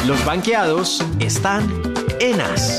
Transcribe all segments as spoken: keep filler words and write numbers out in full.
Los banqueados están en As.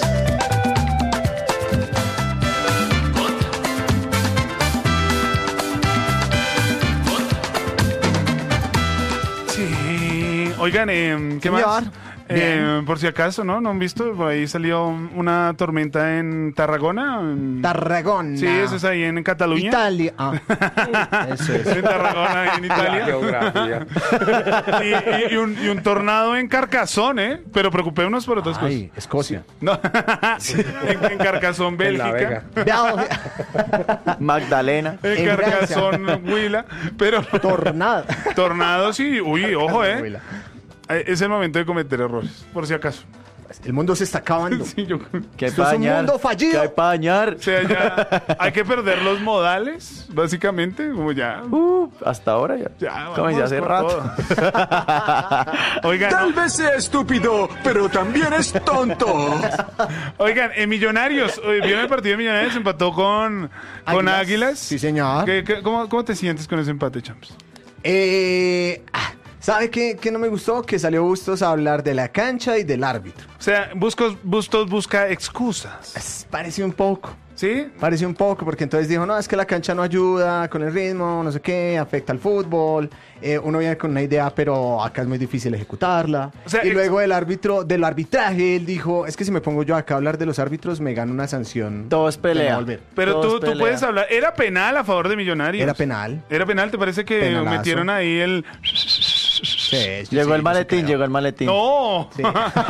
Sí. Oigan, eh, ¿qué más? Eh, por si acaso, ¿no? ¿No han visto? Por ahí salió una tormenta en Tarragona. En... Tarragona. Sí, eso es ahí en Cataluña. Italia. Ah. Eso es. En Tarragona, en Italia. La geografía. Y, y- y un, y un tornado en Carcassonne, ¿eh? Pero preocupémonos por otras Ay, Escocia. cosas. No. en, en Carcassonne, En La Bélgica. Vea, Magdalena. En En Carcassonne, Huila. Pero Tornado. tornados y... Uy, ojo, ¿eh? Es el momento de cometer errores, por si acaso. El mundo se está acabando. Sí, yo... Que hay Esto pa' es un dañar, mundo fallido. Que hay pa' dañar. O sea, ya hay que perder los modales, básicamente, como ya... Uh, hasta ahora ya. Ya, Como vamos ya hace por rato. todo. Oigan, Tal no, vez sea estúpido, pero también es tonto. oigan, en Millonarios, eh, ¿vieron el partido de Millonarios? Empató con, con Águilas. Águilas. Sí, señor. ¿Qué- qué- cómo, ¿Cómo te sientes con ese empate, Champs? Eh, ah, ¿sabe qué, qué no me gustó? Que salió Bustos a hablar de la cancha y del árbitro. O sea, Bustos, Bustos busca excusas, Es- Pareció un poco. ¿sí? Pareció un poco, porque entonces dijo, no, es que la cancha no ayuda con el ritmo, no sé qué, afecta al fútbol. Eh, uno viene con una idea, pero acá es muy difícil ejecutarla. O sea, y ex- luego del árbitro, del arbitraje, él dijo, es que si me pongo yo acá a hablar de los árbitros, me gano una sanción. Todo es de pelea. no volver. Pero Todo tú, es tú pelea. puedes hablar. Era penal a favor de Millonarios. Era penal. Era penal, ¿te parece que Penalazo. metieron ahí el... Sí, sí, Llegó sí, el yo maletín, sí creo. llegó el maletín. ¡No! Sí.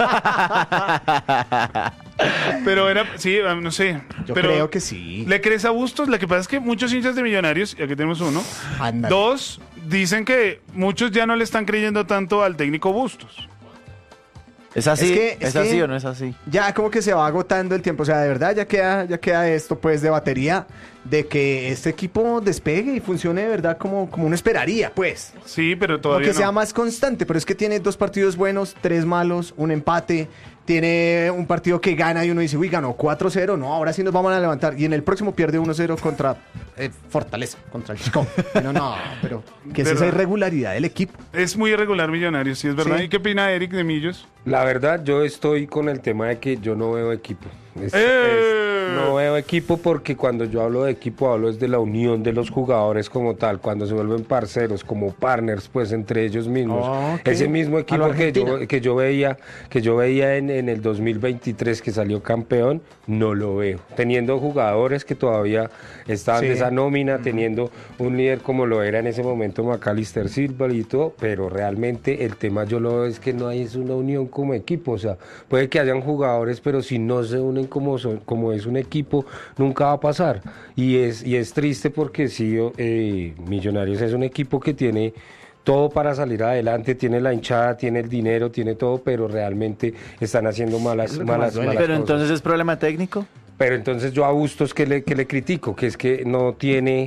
Pero era, sí, no sé. Yo pero creo que sí. ¿Le crees a Bustos? Lo que pasa es que muchos hinchas de Millonarios, y aquí tenemos uno, Ándale. dos, dicen que muchos ya no le están creyendo tanto al técnico Bustos. ¿Es así? Es ¿Es, que- es así que- o no es así? Ya como que se va agotando el tiempo, o sea, de verdad ya queda, ya queda esto pues de batería de que este equipo despegue y funcione de verdad como, como uno esperaría, pues. Sí, pero O todavía que no. sea más constante, pero es que tiene dos partidos buenos, tres malos, un empate, tiene un partido que gana y uno dice, uy, ganó cuatro cero, no, ahora sí nos vamos a levantar. Y en el próximo pierde uno cero contra eh, Fortaleza, contra el Chico. Pero no, pero ¿qué es Pero- esa irregularidad del equipo? Es muy irregular Millonarios, sí, es verdad. Sí. ¿Y qué opina Eric de Millos? La verdad, yo estoy con el tema de que yo no veo equipo. Es- ¡Eh! es- no veo equipo porque cuando yo hablo de equipo hablo es de la unión de los jugadores como tal, cuando se vuelven parceros, como partners, pues entre ellos mismos. Ok. Ese mismo A lo equipo que yo, Argentina. que yo veía, que yo veía en, en el dos mil veintitrés que salió campeón, no lo veo. Teniendo jugadores que todavía estaban Sí. de esa nómina, teniendo un líder como lo era en ese momento Macalister Silva y todo, pero realmente el tema yo lo veo es que no hay es una unión como equipo, o sea, puede que hayan jugadores, pero si no se unen como son, como es un equipo, nunca va a pasar. Y es, y es triste porque sí, eh, Millonarios es un equipo que tiene todo para salir adelante, tiene la hinchada, tiene el dinero, tiene todo, pero realmente están haciendo malas, lo que malas, más duele. malas Pero cosas. entonces es problema técnico. Pero entonces yo a Bustos que le, que le critico, que es que no tiene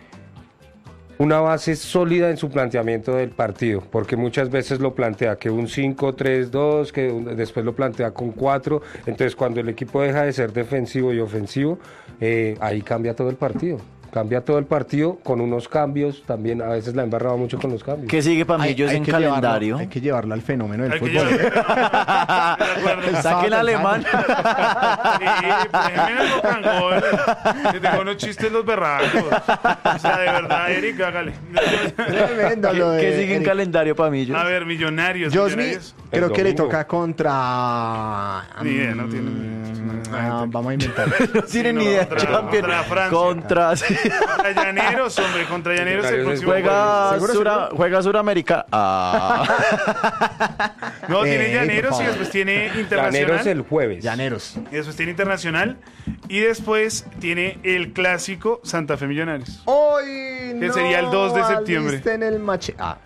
una base sólida en su planteamiento del partido, porque muchas veces lo plantea que un cinco tres dos, que un- después lo plantea con cuatro, entonces cuando el equipo deja de ser defensivo y ofensivo, eh, ahí cambia todo el partido. Cambia todo el partido con unos cambios, también a veces la he embarrado mucho con los cambios. ¿Qué sigue para Hay- Millos hay en que calendario? llevarlo- hay que llevarlo al fenómeno del Hay que fútbol. llevar- De acuerdo. Saque el alemán. Sí, déjeme el bocangol, que tengo unos chistes los berracos. O sea, de verdad, Eric, hágale. Tremendo lo de ¿Qué sigue en Eric. calendario para Millos? A ver, Millonarios. Josmi, Millonarios. creo El que le domingo. toca contra... Ni idea, no tiene- Mm, no, ah, vamos a inventar. No tienen no, ni idea. contra- Champion. contra Francia. Contra- sí. Contra Llaneros, hombre, contra Llaneros el Millonarios próximo Juega, ¿Seguro, Sura- seguro? juega Suramérica. Ah. jueves. No, tiene Ey, Llaneros por y favor. después tiene Llaneros Internacional. el jueves. Llaneros. Y después tiene Internacional. Y después tiene el clásico Santa Fe Millonarios. Hoy Que sería el dos de septiembre. En el mache... Ah.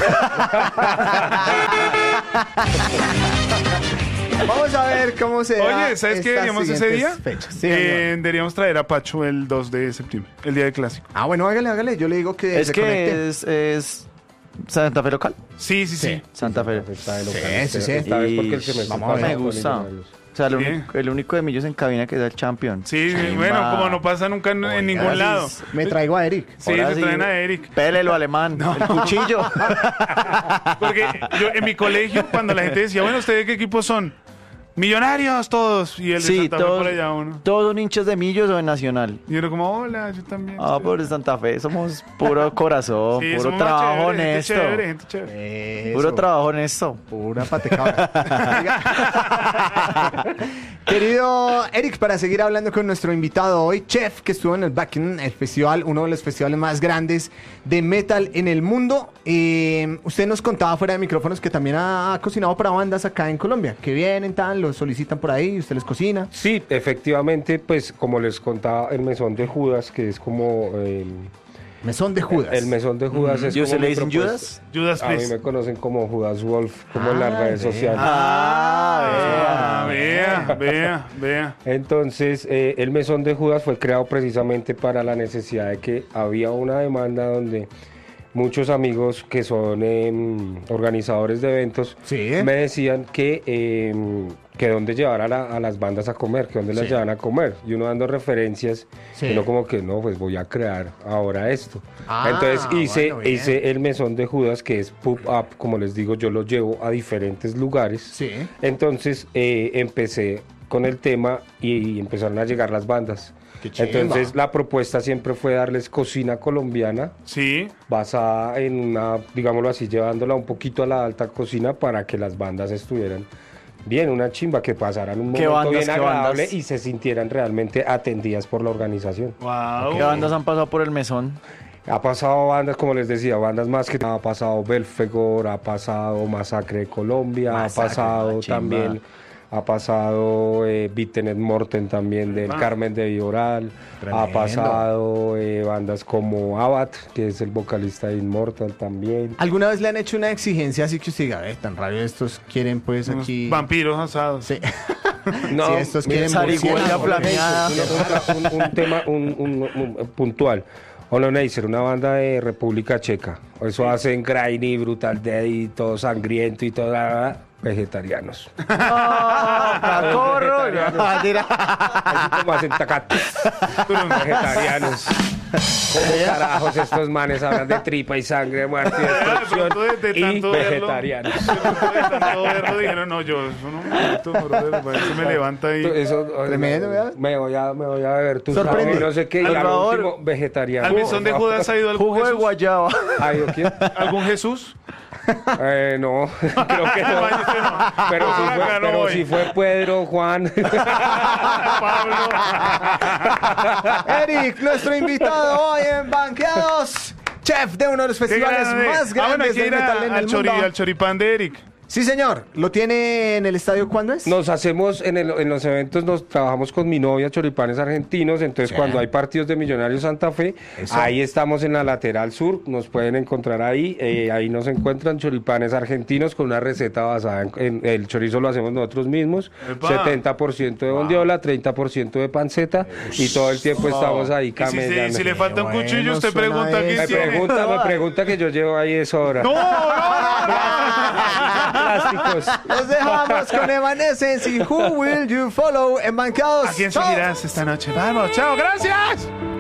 Vamos a ver cómo se da Oye, ¿sabes qué estas deberíamos ese día? siguientes fechas. Sí, Eh, señor. deberíamos traer a Pacho el dos de septiembre, el día del clásico. Ah, bueno, hágale, hágale. Yo le digo que Es se conecte. que es, es Santa Fe local. Sí, sí, sí. Sí. Santa Fe. Está de local, Sí, esta- sí, sí. esta vez porque el Y- semestre vamos a ver. pasado Me fue gusta. Millonarios. O sea, el, Sí. único, el único de Millos en cabina que es el champion. Sí, sí, Chimba. bueno, como no pasa nunca en, en ningún Ahora sí lado. es- Me traigo a Eric. Sí, Ahora se sí, traen a Eric. Pélelo, alemán. El cuchillo. Porque yo en mi colegio, cuando la gente decía, bueno, ¿ustedes qué equipos son? Millonarios todos. Y el de Sí, Santa Fe todos, por allá uno. todos hinchas de Millos o de Nacional. Y era como, hola, yo también. Ah, por de Santa Fe, somos puro corazón, Sí, puro somos trabajo chéveres, gente honesto. chévere, gente chévere. Eso. Puro trabajo honesto. Pura patecabra. Querido Eric, para seguir hablando con nuestro invitado hoy, Chef, que estuvo en el Backen, el festival, uno de los festivales más grandes de metal en el mundo. Eh, usted nos contaba fuera de micrófonos que también ha cocinado para bandas acá en Colombia, que vienen, tan, los solicitan por ahí, usted les cocina. Sí, efectivamente, pues como les contaba, el mesón de Judas, que es como eh, Mesón de Judas. el mesón de Judas es ¿Y como usted le mi dicen propuesta. Judas? Judas A mí Priest. me conocen como Judas Wolf, como en Ah, las redes vea. sociales. Ah, Ah, vea, vea, vea. Entonces, eh, el mesón de Judas fue creado precisamente para la necesidad de que había una demanda donde muchos amigos que son em, organizadores de eventos Sí. me decían que, em, que dónde llevar a, la- a las bandas a comer, que dónde las Sí. llevan a comer. Y uno dando referencias, Sí. y uno como que no, pues voy a crear ahora esto. Ah, Entonces hice, bueno, bien. hice el mesón de Judas, que es Pub Up, como les digo, yo lo llevo a diferentes lugares. Sí. Entonces eh, empecé con el tema y, y empezaron a llegar las bandas. Qué chimba. Entonces la propuesta siempre fue darles cocina colombiana Sí. basada en una, digámoslo así, llevándola un poquito a la alta cocina para que las bandas estuvieran bien, una chimba, que pasaran un ¿Qué momento bandas, bien qué agradable bandas? y se sintieran realmente atendidas por la organización. Wow. ¿Qué bandas han pasado por el mesón? Ha pasado bandas, como les decía, bandas más que ha pasado Belfegor, ha pasado Masacre de Colombia, Masacre, ha pasado chimba. también, ha pasado eh, Vitenet Morten también del Ah. Carmen de Vioral, Tremendo. ha pasado eh, bandas como Abat, que es el vocalista de Immortal también. ¿Alguna vez le han hecho una exigencia así que usted diga, eh, tan raro estos quieren pues Unos aquí... vampiros asados. Sí. No, Sí, estos mira, quieren zarigüeya murciélagos. planeada. un, un- un tema un, un- un- puntual. Holonacer, una banda de República Checa. Eso hacen grinding, brutal dead, todo sangriento y todo. ah, Vegetarianos. ¡Ah, corro! Vegetarianos. Tira. Así como hacen tacat. Vegetarianos. ¿Cómo carajos estos manes hablan de tripa y sangre, muerte y De destrucción? pronto de- de Y tanto verlo, vegetarianos. de pronto de tanto verlo, dijeron, no, yo, eso no me meto, brother, eso me levanta ahí. Eso, Tremendo, ¿verdad? me voy a, me voy a beber tu Sorprende. y no sé qué. Y Por al favor. último, vegetariano. ¿Al mesón de por favor. Judas ha ido algún Jugo de Jesús? guayaba. ¿Ha ido quién? ¿Algún Jesús? Eh, no, creo que no. Vaya, usted no. Pero, si Ah, fue, acá no pero voy. si fue Pedro, Juan. Pablo. Eric, nuestro invitado hoy en Banqueados, chef de uno de los Qué festivales grande. más Ah, bueno, grandes hay que del ir a- metal en al, el chori- mundo. al choripán de Eric. Sí, señor. ¿Lo tiene en el estadio cuándo es? Nos hacemos, en, el- en los eventos, nos trabajamos con mi novia, Choripanes Argentinos. Entonces, Sí. cuando hay partidos de Millonarios Santa Fe, Eso. ahí estamos en la lateral sur. Nos pueden encontrar ahí. eh, ahí nos encuentran Choripanes Argentinos con una receta basada en, en- el chorizo lo hacemos nosotros mismos. Epa. setenta por ciento de bondiola, treinta por ciento de panceta. Y todo el tiempo estamos ahí Y si, se- camellando. si le falta un Bueno, cuchillo, usted suena pregunta eso. quién Me tiene. pregunta, me pregunta que yo llevo ahí eso ahora. ¡No, no, no! Plásticos. Los dejamos con Evanescence y Who Will You Follow en Banqueados. ¿A quién Chao. seguirás esta noche? Vamos, chao, gracias.